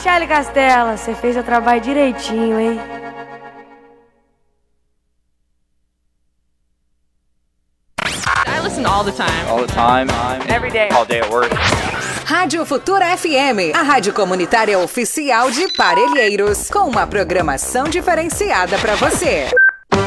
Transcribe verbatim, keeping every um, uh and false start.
Michele Castela, você fez o trabalho direitinho, hein? I listen all the time. All the time. Every day. All day at work. Rádio Futura F M, a rádio comunitária oficial de Parelheiros, com uma programação diferenciada para você.